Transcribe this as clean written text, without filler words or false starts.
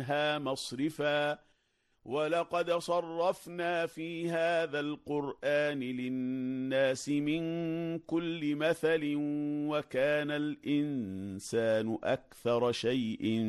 عنها مصرفا ولقد صرفنا في هذا القرآن للناس من كل مثل وكان الإنسان أكثر شيء